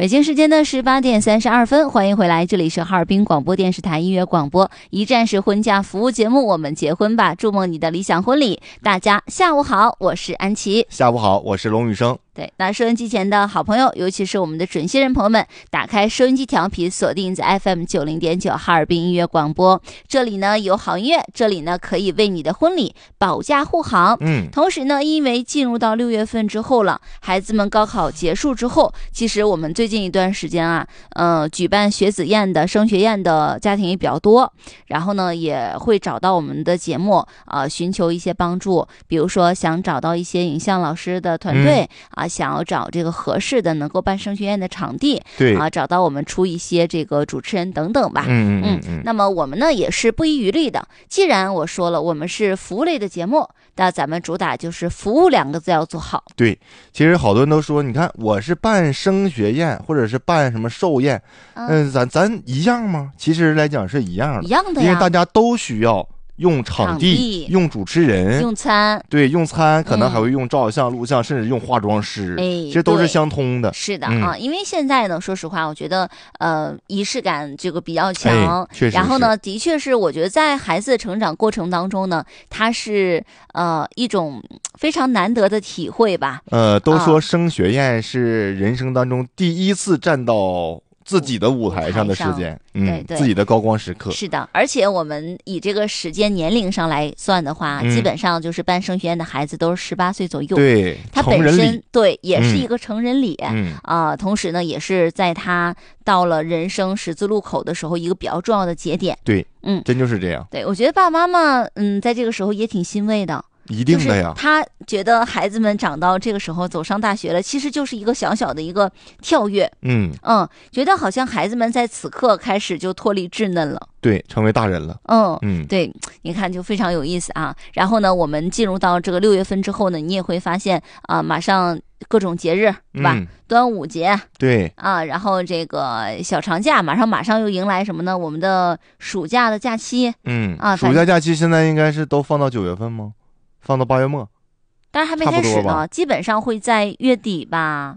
北京时间的18:32，欢迎回来，这里是哈尔滨广播电视台音乐广播，一站式婚嫁服务节目，我们结婚吧，筑梦你的理想婚礼。大家下午好，我是安琪。 下午好，我是龙宇生。 对，那收音机前的好朋友，尤其是我们的准新人朋友们，打开收音机调频，锁定在 FM90.9 哈尔滨音乐广播。这里呢有好音乐，这里呢可以为你的婚礼保驾护航。同时呢，因为进入到6月份之后了，孩子们高考结束之后，其实我们最近一段时间啊，举办学子宴的、升学宴的家庭也比较多，然后呢也会找到我们的节目寻求一些帮助，比如说想找到一些影像老师的团队想要找这个合适的能够办升学宴的场地， 对找到我们出一些这个主持人等等吧。那么我们呢也是不遗余力的，既然我说了我们是服务类的节目，那咱们主打就是服务2个字要做好。 对，其实好多人都说，你看我是办升学宴或者是办什么寿宴，咱一样吗？其实来讲是一样的， 呀， 因为大家都需要用场地、用主持人、 用餐， 对，用餐可能还会用照相、录像，甚至用化妆师，其实都是相通的。 是的因为现在呢，说实话，我觉得仪式感这个比较强， 确实。 然后呢，的确是我觉得在孩子的成长过程当中呢，它是一种非常难得的体会吧。 都说升学宴是人生当中第一次站到自己的舞台上的时间， 对， 自己的高光时刻。 是的，而且我们以这个时间年龄上来算的话，基本上就是办升学宴的孩子都是18岁左右。 对， 他本身对也是一个成人礼，同时呢，也是在他到了人生十字路口的时候一个比较重要的节点。 对，真就是这样。 对，我觉得爸爸妈妈，在这个时候也挺欣慰的。 一定的呀， 他觉得孩子们长到这个时候走上大学了，其实就是一个小小的一个跳跃。觉得好像孩子们在此刻开始就脱离稚嫩了， 对，成为大人了。 对，你看就非常有意思啊。然后呢，我们进入到这个6月份之后呢，你也会发现马上各种节日，对吧？端午节， 对然后这个小长假马上又迎来什么呢？我们的暑假的假期。 暑假假期现在应该是都放到9月份吗？放到8月末， 但是还没开始呢，基本上会在月底吧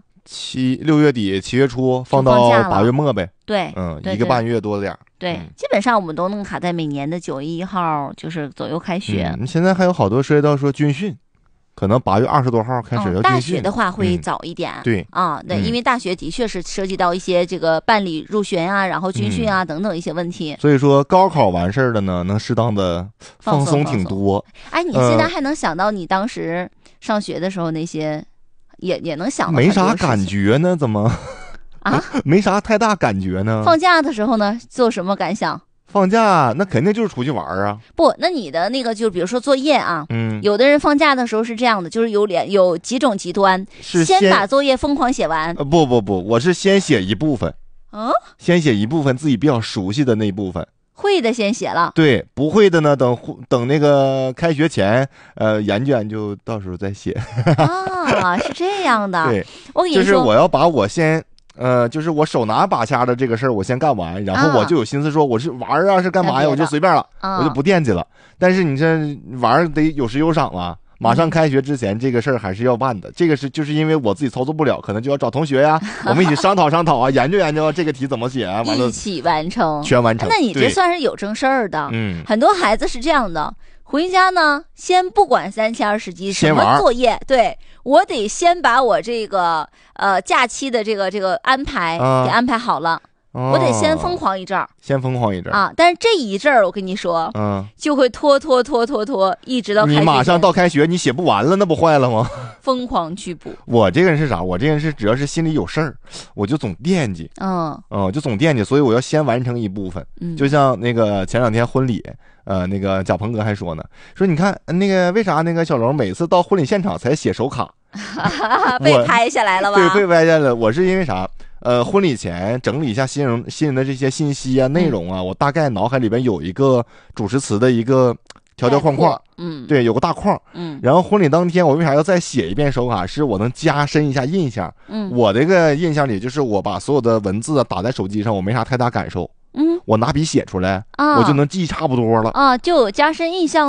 ，6月底7月初放到8月末呗。 对 ，1个半月多点。 对，基本上我们都能卡在每年的9月1号就是左右开学。 现在还有好多涉及到说军训，可能8月20多号开始要军训。 大学的话会早一点。 对因为大学的确是涉及到一些这个办理入学然后军训等等一些问题。 所以说高考完事儿的呢，能适当的放松挺多。 你现在还能想到你当时上学的时候那些，也能想到没啥感觉呢？怎么没啥太大感觉呢？ 放假的时候呢，做什么感想？ 放假那肯定就是出去玩啊。 不，那你的那个就比如说作业有的人放假的时候是这样的，就是有几种极端，先把作业疯狂写完。 不，我是先写一部分，先写一部分自己比较熟悉的那一部分，会的先写了， 对，不会的呢，等那个开学前研究研究，到时候再写。 是这样的。 对， 我跟你说， 就是我要把我先。就是我手拿把掐的这个事儿，我先干完，然后我就有心思说我是玩是干嘛呀，我就随便了，我就不惦记了。但是你这玩得有时有赏啊，马上开学之前这个事儿还是要办的。这个就是因为我自己操作不了，可能就要找同学呀，我们一起商讨研究研究这个题怎么写完了一起完成， 全完成。 那你这算是有正事儿的。很多孩子是这样的。回家呢，先不管3020什么作业，对，我得先把我这个假期的这个安排给安排好了。我得先疯狂一阵儿，但是这一阵儿我跟你说，就会拖，一直到开学。 你马上到开学，你写不完了，那不坏了吗？ 疯狂去补。 我这个人是啥？我这个人是只要是心里有事儿，我就总惦记，就总惦记，所以我要先完成一部分。就像那个前2天婚礼，那个贾鹏哥还说呢，说你看那个为啥那个小龙每次到婚礼现场才写手卡， 被拍下来了吧？ 对，被拍下来了。我是因为啥？婚礼前整理一下新人的这些信息啊、内容啊，我大概脑海里边有一个主持词的一个条框，对，有个大框，然后婚礼当天我为啥要再写一遍手卡？是我能加深一下印象，我这个印象里就是我把所有的文字打在手机上，我没啥太大感受，我拿笔写出来，我就能记差不多了， 就有加深印象。